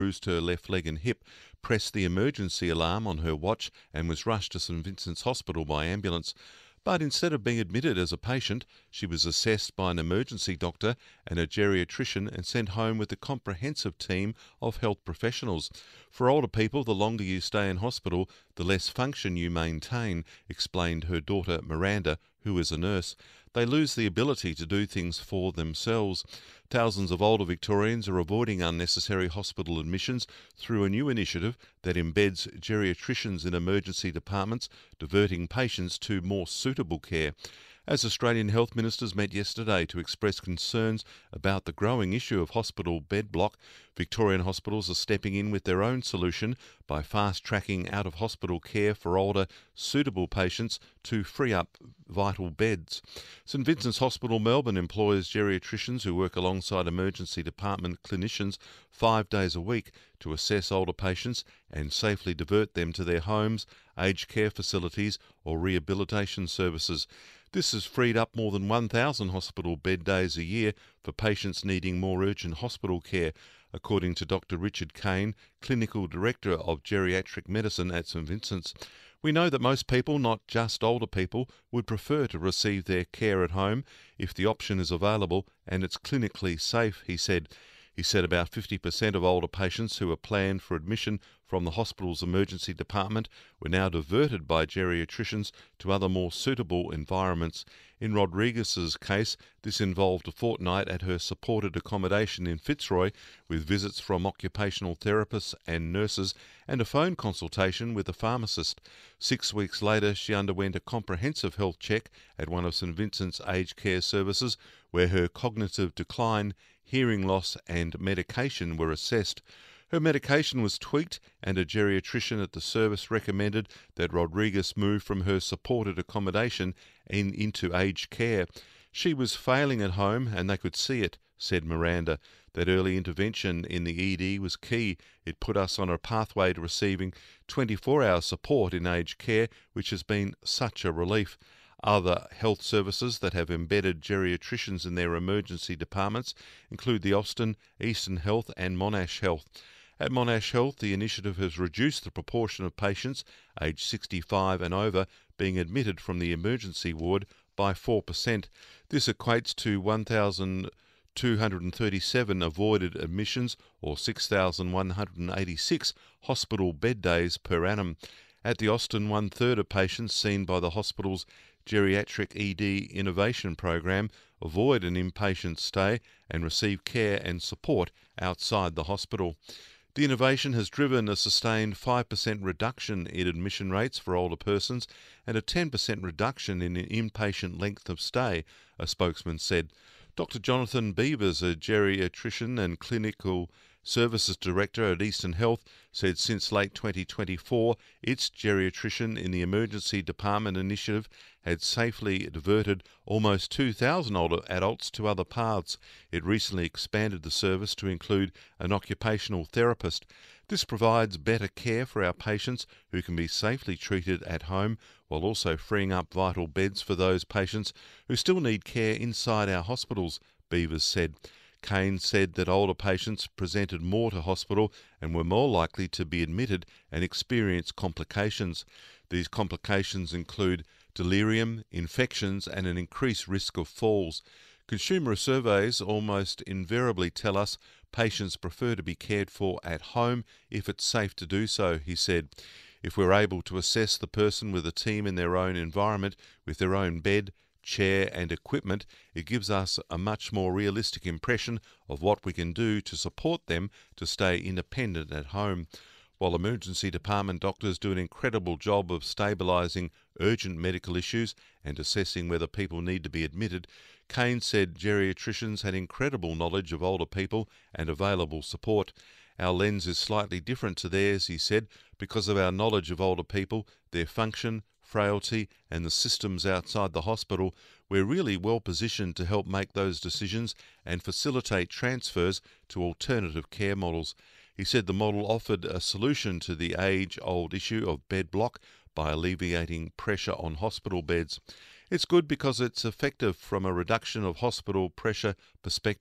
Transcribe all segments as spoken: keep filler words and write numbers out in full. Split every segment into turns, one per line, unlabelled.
bruised her left leg and hip, pressed the emergency alarm on her watch and was rushed to St Vincent's Hospital by ambulance. But instead of being admitted as a patient, she was assessed by an emergency doctor and a geriatrician and sent home with a comprehensive team of health professionals. For older people, the longer you stay in hospital, the less function you maintain, explained her daughter Miranda, who is a nurse. They lose the ability to do things for themselves. Thousands of older Victorians are avoiding unnecessary hospital admissions through a new initiative that embeds geriatricians in emergency departments, diverting patients to more suitable care. As Australian health ministers met yesterday to express concerns about the growing issue of hospital bed block, Victorian hospitals are stepping in with their own solution by fast-tracking out-of-hospital care for older, suitable patients to free up vital beds. St Vincent's Hospital Melbourne employs geriatricians who work alongside emergency department clinicians five days a week to assess older patients and safely divert them to their homes, aged care facilities or rehabilitation services. This has freed up more than one thousand hospital bed days a year for patients needing more urgent hospital care, according to Doctor Richard Kane, Clinical Director of Geriatric Medicine at St Vincent's. We know that most people, not just older people, would prefer to receive their care at home if the option is available and it's clinically safe, he said. He said about fifty percent of older patients who were planned for admission from the hospital's emergency department were now diverted by geriatricians to other more suitable environments. In Rodriguez's case, this involved a fortnight at her supported accommodation in Fitzroy with visits from occupational therapists and nurses and a phone consultation with a pharmacist. Six weeks later, she underwent a comprehensive health check at one of St Vincent's aged care services where her cognitive decline, hearing loss and medication were assessed. Her medication was tweaked and a geriatrician at the service recommended that Rodriguez move from her supported accommodation in, into aged care. She was failing at home and they could see it, said Miranda. That early intervention in the E D was key. It put us on a pathway to receiving twenty-four hour support in aged care, which has been such a relief. Other health services that have embedded geriatricians in their emergency departments include the Austin, Eastern Health and Monash Health. At Monash Health, the initiative has reduced the proportion of patients aged sixty-five and over being admitted from the emergency ward by four percent. This equates to one thousand two hundred thirty-seven avoided admissions or six thousand one hundred eighty-six hospital bed days per annum. At the Austin, one-third of patients seen by the hospital's Geriatric E D Innovation Program avoid an inpatient stay and receive care and support outside the hospital. The innovation has driven a sustained five percent reduction in admission rates for older persons and a ten percent reduction in inpatient length of stay, a spokesman said. Doctor Jonathan Beavers, a geriatrician and clinical services director at Eastern Health, said since late twenty twenty-four, its geriatrician in the emergency department initiative had safely diverted almost two thousand older adults to other paths. It recently expanded the service to include an occupational therapist. This provides better care for our patients who can be safely treated at home while also freeing up vital beds for those patients who still need care inside our hospitals, Beavers said. Kane said that older patients presented more to hospital and were more likely to be admitted and experience complications. These complications include delirium, infections and an increased risk of falls. Consumer surveys almost invariably tell us patients prefer to be cared for at home if it's safe to do so, he said. If we're able to assess the person with a team in their own environment, with their own bed, chair and equipment, it gives us a much more realistic impression of what we can do to support them to stay independent at home. While emergency department doctors do an incredible job of stabilising urgent medical issues and assessing whether people need to be admitted, Kane said geriatricians had incredible knowledge of older people and available support. Our lens is slightly different to theirs, he said, because of our knowledge of older people, their function, frailty and the systems outside the hospital. We're really well positioned to help make those decisions and facilitate transfers to alternative care models. He said the model offered a solution to the age-old issue of bed block by alleviating pressure on hospital beds. It's good because it's effective from a reduction of hospital pressure perspective,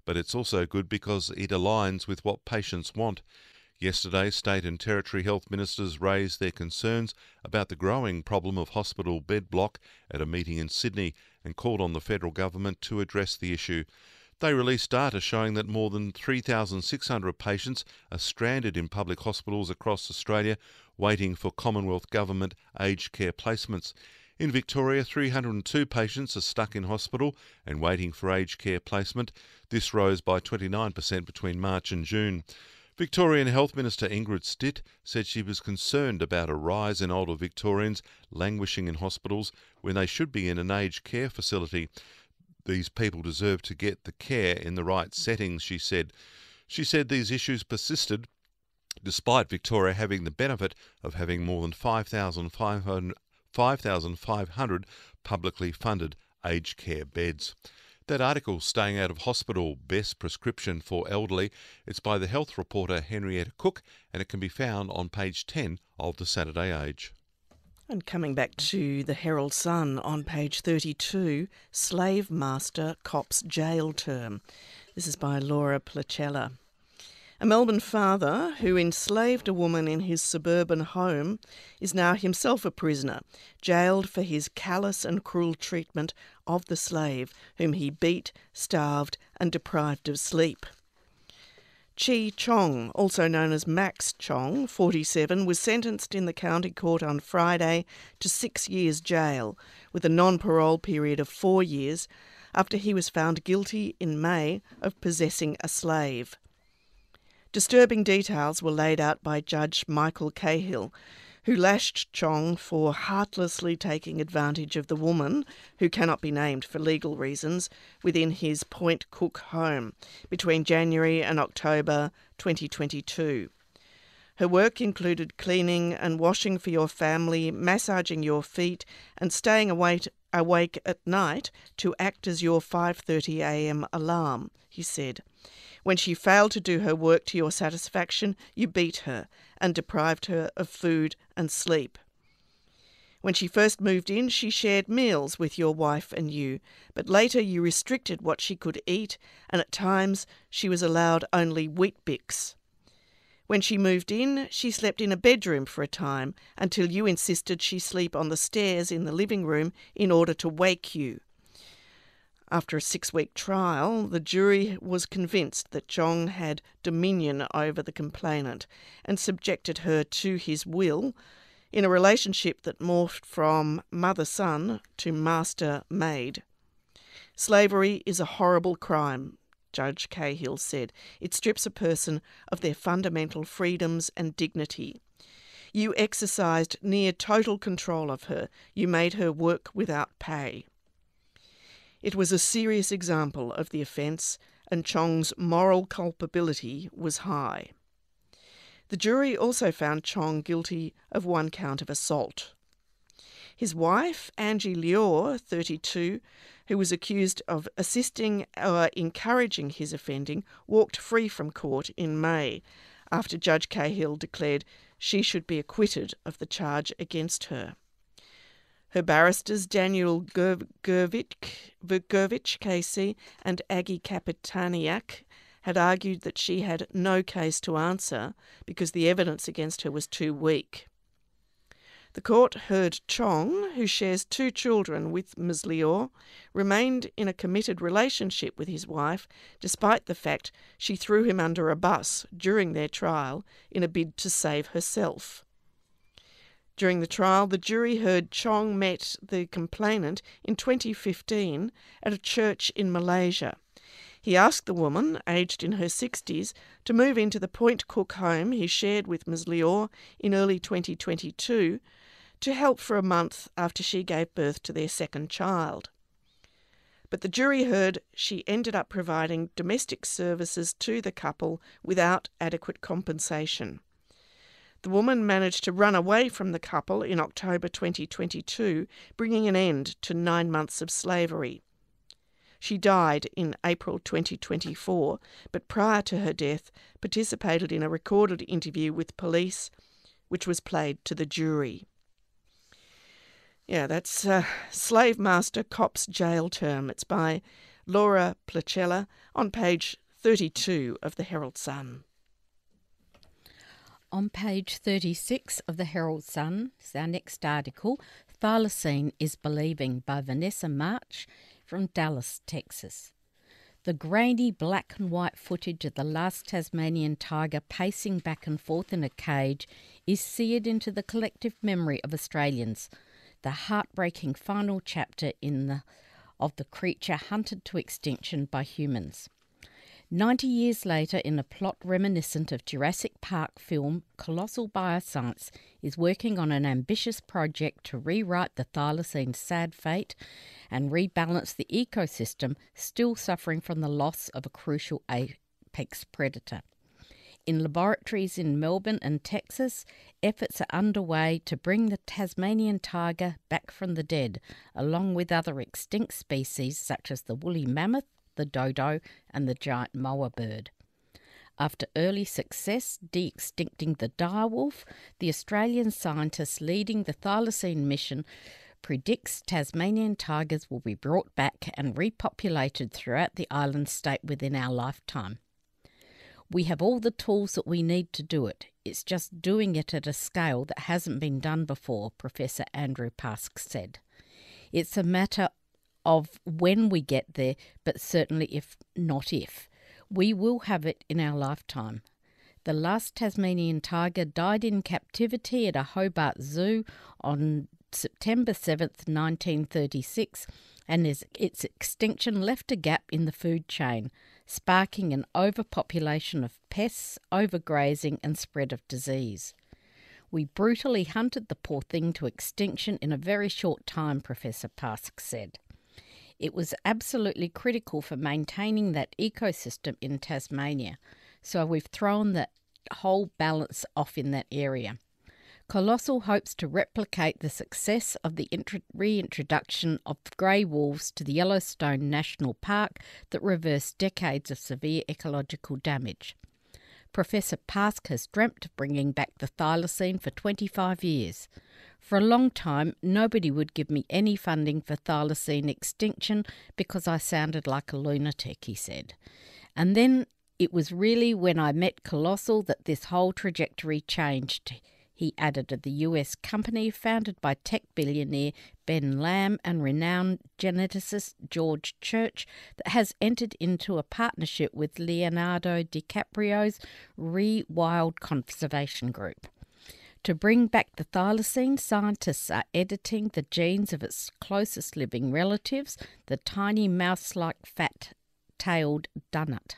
but it's also good because it aligns with what patients want. Yesterday, state and territory health ministers raised their concerns about the growing problem of hospital bed block at a meeting in Sydney and called on the federal government to address the issue. They released data showing that more than three thousand six hundred patients are stranded in public hospitals across Australia, waiting for Commonwealth Government aged care placements. In Victoria, three hundred two patients are stuck in hospital and waiting for aged care placement. This rose by twenty-nine percent between March and June. Victorian Health Minister Ingrid Stitt said she was concerned about a rise in older Victorians languishing in hospitals when they should be in an aged care facility. These people deserve to get the care in the right settings, she said. She said these issues persisted despite Victoria having the benefit of having more than five thousand five hundred publicly funded aged care beds. That article, Staying Out of Hospital, Best Prescription for Elderly, it's by the health reporter Henrietta Cook, and it can be found on page ten of the Saturday Age.
And coming back to the Herald Sun on page thirty-two, Slave Master Cops Jail Term. This is by Laura Placella. A Melbourne father who enslaved a woman in his suburban home is now himself a prisoner, jailed for his callous and cruel treatment of the slave, whom he beat, starved and deprived of sleep. Chi Chong, also known as Max Chong, forty-seven, was sentenced in the county court on Friday to six years jail, with a non-parole period of four years, after he was found guilty in May of possessing a slave. Disturbing details were laid out by Judge Michael Cahill, who lashed Chong for heartlessly taking advantage of the woman, who cannot be named for legal reasons, within his Point Cook home between January and October twenty twenty-two. Her work included cleaning and washing for your family, massaging your feet and staying awake, awake at night to act as your five thirty a m alarm, he said. When she failed to do her work to your satisfaction, you beat her and deprived her of food and sleep. When she first moved in, she shared meals with your wife and you, but later you restricted what she could eat, and at times she was allowed only Weet-Bix. When she moved in, she slept in a bedroom for a time until you insisted she sleep on the stairs in the living room in order to wake you. After a six-week trial, the jury was convinced that Chong had dominion over the complainant and subjected her to his will in a relationship that morphed from mother-son to master-maid. Slavery is a horrible crime, Judge Cahill said. It strips a person of their fundamental freedoms and dignity. You exercised near total control of her. You made her work without pay. It was a serious example of the offence, and Chong's moral culpability was high. The jury also found Chong guilty of one count of assault. His wife, Angie Lior, thirty-two, who was accused of assisting or encouraging his offending, walked free from court in May after Judge Cahill declared she should be acquitted of the charge against her. Her barristers, Daniel Gurvich, K C, and Aggie Kapitaniak, had argued that she had no case to answer because the evidence against her was too weak. The court heard Chong, who shares two children with Miz Lior, remained in a committed relationship with his wife despite the fact she threw him under a bus during their trial in a bid to save herself. During the trial, the jury heard Chong met the complainant in twenty fifteen at a church in Malaysia. He asked the woman, aged in her sixties, to move into the Point Cook home he shared with Miz Lior in early twenty twenty-two to help for a month after she gave birth to their second child. But the jury heard she ended up providing domestic services to the couple without adequate compensation. The woman managed to run away from the couple in October twenty twenty-two, bringing an end to nine months of slavery. She died in April twenty twenty-four, but prior to her death participated in a recorded interview with police, which was played to the jury. Yeah, that's uh, Slave Master Cop's Jail Term. It's by Laura Placella on page thirty-two of the Herald Sun.
On page thirty-six of the Herald Sun is our next article, Thylacine is Believing by Vanessa March from Dallas, Texas. The grainy black and white footage of the last Tasmanian tiger pacing back and forth in a cage is seared into the collective memory of Australians, the heartbreaking final chapter in the of the creature hunted to extinction by humans. Ninety years later, in a plot reminiscent of Jurassic Park film, Colossal Bioscience is working on an ambitious project to rewrite the thylacine sad fate and rebalance the ecosystem still suffering from the loss of a crucial apex predator. In laboratories in Melbourne and Texas, efforts are underway to bring the Tasmanian tiger back from the dead, along with other extinct species such as the woolly mammoth, the dodo and the giant moa bird. After early success de-extincting the direwolf, the Australian scientists leading the thylacine mission predicts Tasmanian tigers will be brought back and repopulated throughout the island state within our lifetime. We have all the tools that we need to do it. It's just doing it at a scale that hasn't been done before, Professor Andrew Pask said. It's a matter of when we get there, but certainly if not if. We will have it in our lifetime. The last Tasmanian tiger died in captivity at a Hobart Zoo on September seventh, nineteen thirty-six, and its extinction left a gap in the food chain, sparking an overpopulation of pests, overgrazing and spread of disease. We brutally hunted the poor thing to extinction in a very short time, Professor Pask said. It was absolutely critical for maintaining that ecosystem in Tasmania, so we've thrown the whole balance off in that area. Colossal hopes to replicate the success of the intro- reintroduction of grey wolves to the Yellowstone National Park that reversed decades of severe ecological damage. Professor Pask has dreamt of bringing back the thylacine for twenty-five years. For a long time, nobody would give me any funding for thylacine extinction because I sounded like a lunatic, he said. And then it was really when I met Colossal that this whole trajectory changed, he added, of the U S company founded by tech billionaire Ben Lamb and renowned geneticist George Church that has entered into a partnership with Leonardo DiCaprio's Rewild Conservation Group. To bring back the thylacine, scientists are editing the genes of its closest living relatives, the tiny mouse-like fat-tailed dunnet.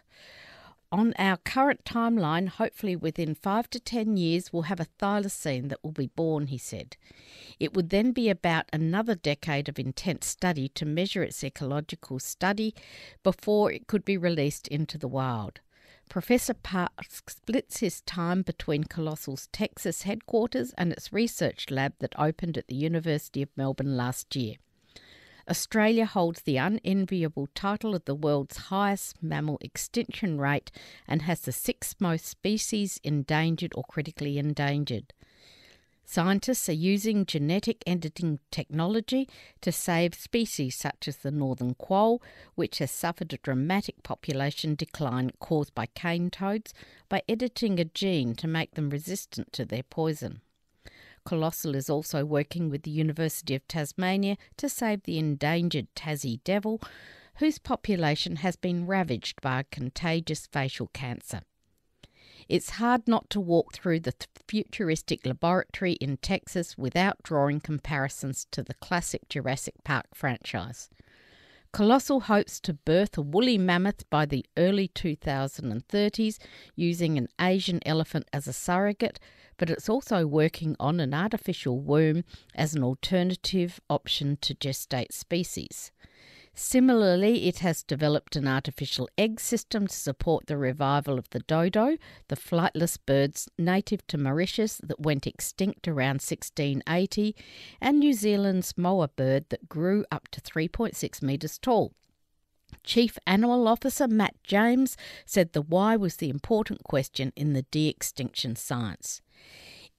On our current timeline, hopefully within five to ten years, we'll have a thylacine that will be born, he said. It would then be about another decade of intense study to measure its ecological study before it could be released into the wild. Professor Pask splits his time between Colossal's Texas headquarters and its research lab that opened at the University of Melbourne last year. Australia holds the unenviable title of the world's highest mammal extinction rate and has the sixth most species endangered or critically endangered. Scientists are using genetic editing technology to save species such as the northern quoll, which has suffered a dramatic population decline caused by cane toads, by editing a gene to make them resistant to their poison. Colossal is also working with the University of Tasmania to save the endangered Tassie devil, whose population has been ravaged by a contagious facial cancer. It's hard not to walk through the futuristic laboratory in Texas without drawing comparisons to the classic Jurassic Park franchise. Colossal hopes to birth a woolly mammoth by the early two thousand thirties using an Asian elephant as a surrogate, but it's also working on an artificial womb as an alternative option to gestate species. Similarly, it has developed an artificial egg system to support the revival of the dodo, the flightless birds native to Mauritius that went extinct around sixteen eighty, and New Zealand's moa bird that grew up to three point six metres tall. Chief Animal Officer Matt James said the why was the important question in the de-extinction science.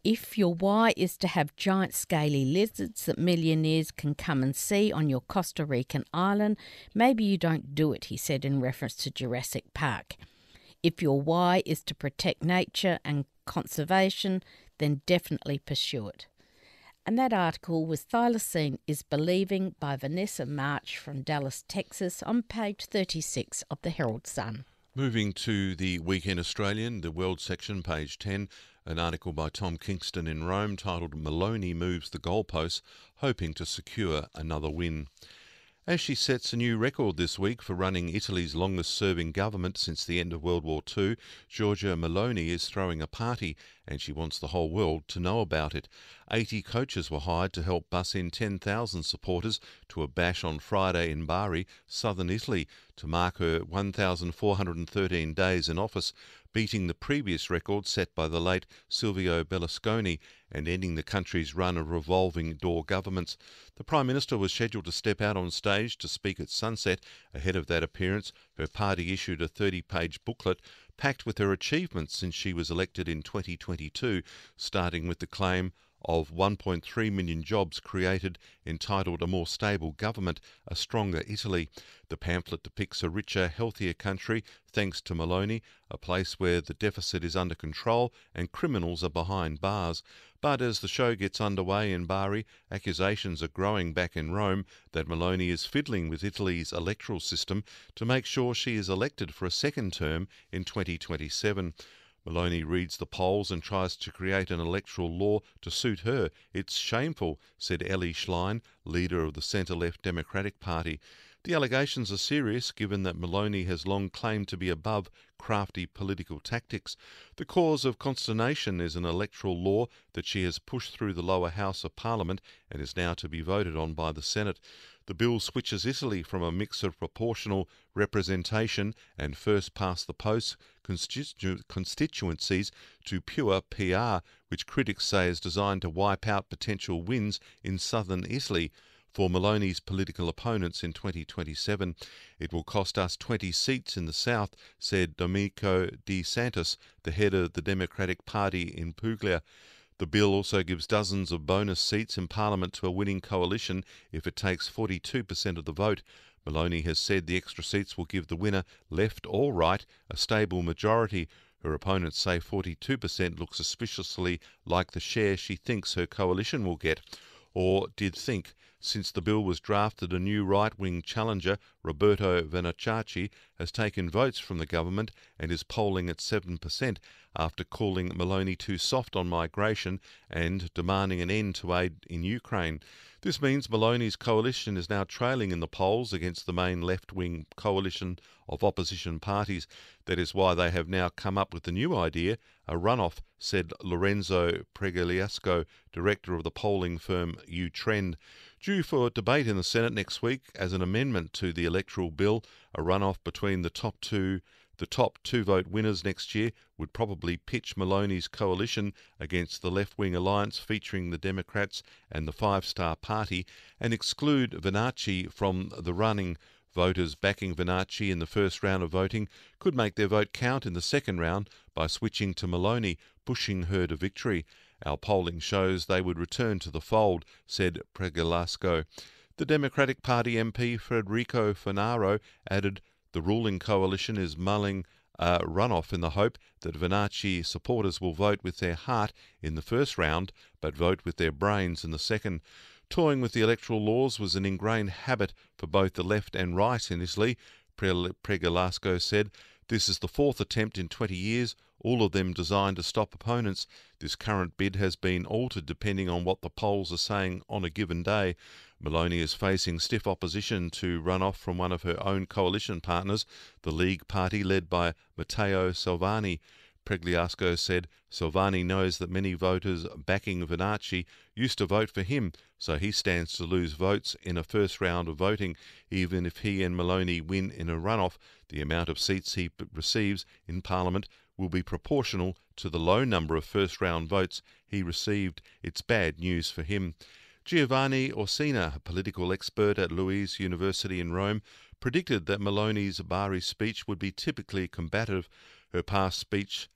If your why is to have giant scaly lizards that millionaires can come and see on your Costa Rican island, maybe you don't do it, he said in reference to Jurassic Park. If your why is to protect nature and conservation, then definitely pursue it. And that article was Thylacine is Believing by Vanessa March from Dallas, Texas, on page thirty-six of the Herald Sun.
Moving to the Weekend Australian, the World section, page ten, an article by Tom Kingston in Rome titled Maloney Moves the Goalposts, Hoping to Secure Another Win. As she sets a new record this week for running Italy's longest-serving government since the end of World War Two, Giorgia Meloni is throwing a party and she wants the whole world to know about it. eighty coaches were hired to help bus in ten thousand supporters to a bash on Friday in Bari, southern Italy, to mark her one thousand four hundred thirteen days in office, beating the previous record set by the late Silvio Berlusconi and ending the country's run of revolving door governments. The Prime Minister was scheduled to step out on stage to speak at sunset. Ahead of that appearance, her party issued a thirty-page booklet packed with her achievements since she was elected in twenty twenty-two, starting with the claim of one point three million jobs created, entitled A More Stable Government, A Stronger Italy. The pamphlet depicts a richer, healthier country, thanks to Meloni, a place where the deficit is under control and criminals are behind bars. But as the show gets underway in Bari, accusations are growing back in Rome that Meloni is fiddling with Italy's electoral system to make sure she is elected for a second term in twenty twenty-seven. Meloni reads the polls and tries to create an electoral law to suit her. It's shameful, said Elly Schlein, leader of the centre-left Democratic Party. The allegations are serious, given that Meloni has long claimed to be above crafty political tactics. The cause of consternation is an electoral law that she has pushed through the lower house of Parliament and is now to be voted on by the Senate. The bill switches Italy from a mix of proportional representation and first-past-the-post constitu- constituencies to pure P R, which critics say is designed to wipe out potential wins in southern Italy for Meloni's political opponents in twenty twenty-seven. It will cost us twenty seats in the south, said Domenico De Santis, the head of the Democratic Party in Puglia. The bill also gives dozens of bonus seats in Parliament to a winning coalition if it takes forty-two percent of the vote. Meloni has said the extra seats will give the winner, left or right, a stable majority. Her opponents say forty-two percent looks suspiciously like the share she thinks her coalition will get, or did think. Since the bill was drafted, a new right-wing challenger, Roberto Vernacacci, has taken votes from the government and is polling at seven percent after calling Meloni too soft on migration and demanding an end to aid in Ukraine. This means Meloni's coalition is now trailing in the polls against the main left-wing coalition of opposition parties. That is why they have now come up with the new idea, a runoff, said Lorenzo Pregliasco, director of the polling firm Utrend. Due for debate in the Senate next week as an amendment to the electoral bill, a runoff between the top two the top two-vote winners next year would probably pitch Meloni's coalition against the left-wing alliance featuring the Democrats and the Five Star Party and exclude Vernacci from the running. Voters backing Vernacci in the first round of voting could make their vote count in the second round by switching to Meloni, pushing her to victory. Our polling shows they would return to the fold, said Pregalasco. The Democratic Party M P Federico Fornaro added, the ruling coalition is mulling a runoff in the hope that Vernacci supporters will vote with their heart in the first round, but vote with their brains in the second. Toying with the electoral laws was an ingrained habit for both the left and right in Italy, Pregalasco said. This is the fourth attempt in twenty years, all of them designed to stop opponents. This current bid has been altered depending on what the polls are saying on a given day. Meloni is facing stiff opposition to run off from one of her own coalition partners, the League Party led by Matteo Salvini. Pregliasco said Salvini knows that many voters backing Vernacci used to vote for him, so he stands to lose votes in a first round of voting. Even if he and Meloni win in a runoff, the amount of seats he receives in Parliament will be proportional to the low number of first round votes he received. It's bad news for him. Giovanni Orsina, a political expert at Luiss University in Rome, predicted that Meloni's Bari speech would be typically combative. Her past speech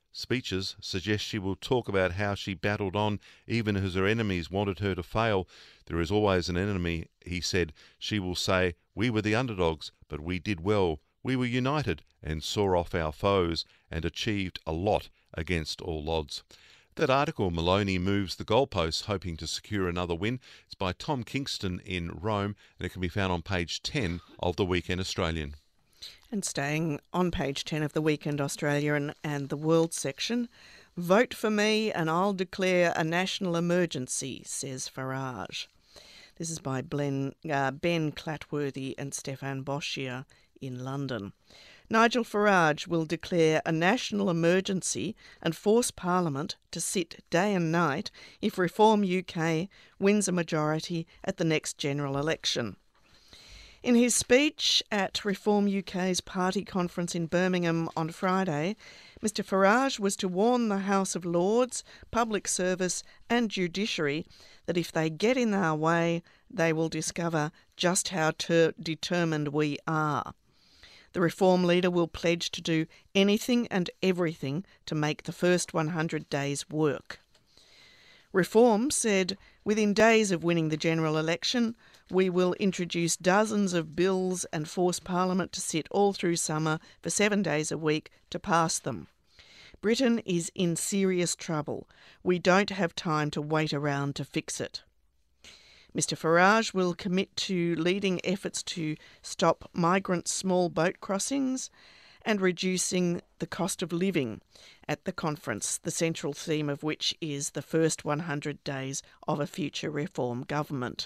speeches suggest she will talk about how she battled on even as her enemies wanted her to fail. There is always an enemy, he said. She will say, we were the underdogs, but we did well. We were united and saw off our foes and achieved a lot against all odds. That article, Maloney moves the goalposts hoping to secure another win. It's by Tom Kingston in Rome, and it can be found on page ten of the Weekend Australian.
And staying on page ten of the Weekend Australian and the World section, vote for me and I'll declare a national emergency, says Farage. This is by Ben, uh, Ben Clatworthy and Stefan Boschier in London. Nigel Farage will declare a national emergency and force Parliament to sit day and night if Reform U K wins a majority at the next general election. In his speech at Reform U K's party conference in Birmingham on Friday, Mr Farage was to warn the House of Lords, Public Service and Judiciary that if they get in our way, they will discover just how ter- determined we are. The Reform leader will pledge to do anything and everything to make the first one hundred days work. Reform said, within days of winning the general election, we will introduce dozens of bills and force Parliament to sit all through summer for seven days a week to pass them. Britain is in serious trouble. We don't have time to wait around to fix it. Mr Farage will commit to leading efforts to stop migrant small boat crossings and reducing the cost of living at the conference, the central theme of which is the first one hundred days of a future Reform government.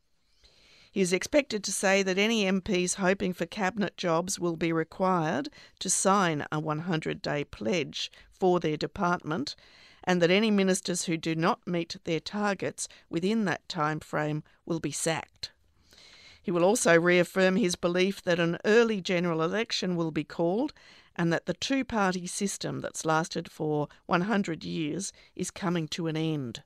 He is expected to say that any M Ps hoping for cabinet jobs will be required to sign a one hundred day pledge for their department, and that any ministers who do not meet their targets within that time frame will be sacked. He will also reaffirm his belief that an early general election will be called and that the two-party system that's lasted for one hundred years is coming to an end.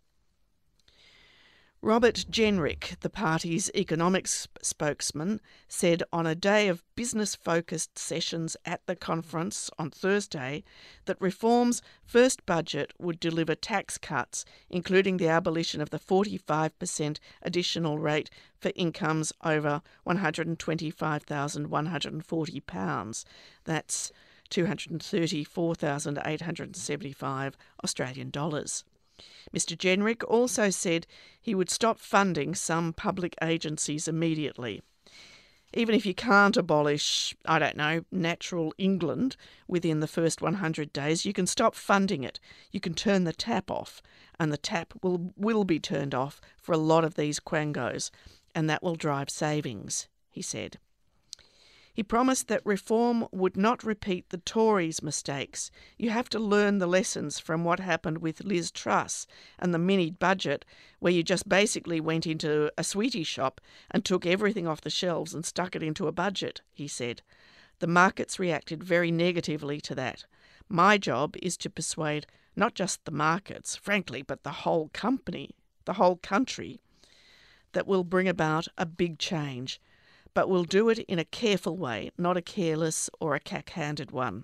Robert Jenrick, the party's economics spokesman, said on a day of business-focused sessions at the conference on Thursday that Reform's first budget would deliver tax cuts, including the abolition of the forty-five percent additional rate for incomes over one hundred twenty-five thousand one hundred forty pounds. That's two hundred thirty-four thousand eight hundred seventy-five Australian dollars. Mr Jenrick also said he would stop funding some public agencies immediately. Even if you can't abolish, I don't know, Natural England within the first one hundred days, you can stop funding it. You can turn the tap off, and the tap will, will be turned off for a lot of these quangos, and that will drive savings, he said. He promised that Reform would not repeat the Tories' mistakes. You have to learn the lessons from what happened with Liz Truss and the mini budget, where you just basically went into a sweetie shop and took everything off the shelves and stuck it into a budget, he said. The markets reacted very negatively to that. My job is to persuade not just the markets, frankly, but the whole company, the whole country, that will bring about a big change. But we'll do it in a careful way, not a careless or a cack-handed one.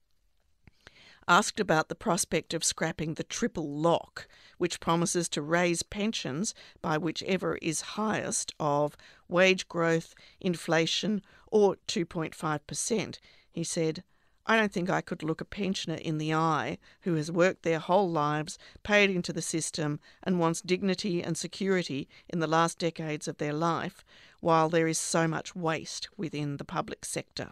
Asked about the prospect of scrapping the triple lock, which promises to raise pensions by whichever is highest of wage growth, inflation or two point five percent, he said, I don't think I could look a pensioner in the eye who has worked their whole lives, paid into the system and wants dignity and security in the last decades of their life, while there is so much waste within the public sector.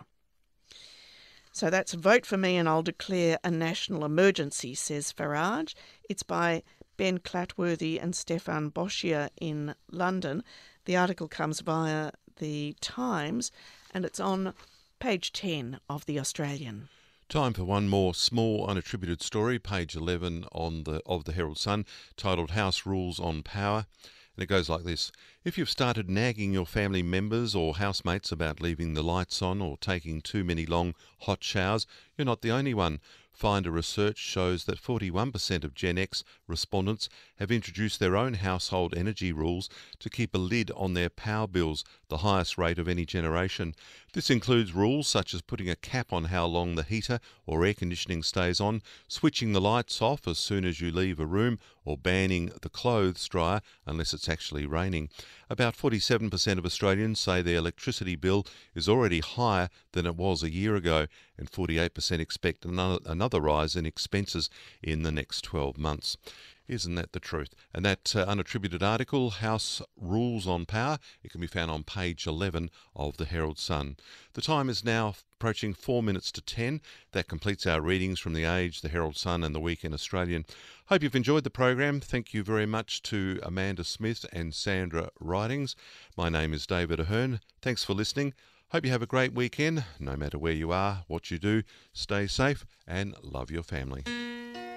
So that's Vote for Me and I'll Declare a National Emergency, says Farage. It's by Ben Clatworthy and Stefan Boschier in London. The article comes via the Times and it's on page ten of the Australian.
Time for one more small unattributed story, page eleven on the of the Herald Sun, titled House Rules on Power. And it goes like this. If you've started nagging your family members or housemates about leaving the lights on or taking too many long hot showers, you're not the only one. Finder research shows that forty-one percent of Gen X respondents have introduced their own household energy rules to keep a lid on their power bills, the highest rate of any generation. This includes rules such as putting a cap on how long the heater or air conditioning stays on, switching the lights off as soon as you leave a room, or banning the clothes dryer unless it's actually raining. About forty-seven percent of Australians say their electricity bill is already higher than it was a year ago, and forty-eight percent expect another, another rise in expenses in the next twelve months. Isn't that the truth? And that uh, unattributed article, House Rules on Power, it can be found on page eleven of the Herald Sun. The time is now approaching four minutes to ten. That completes our readings from The Age, the Herald Sun and the Weekend Australian. Hope you've enjoyed the program. Thank you very much to Amanda Smith and Sandra Ridings. My name is David Ahern. Thanks for listening. Hope you have a great weekend. No matter where you are, what you do, stay safe and love your family.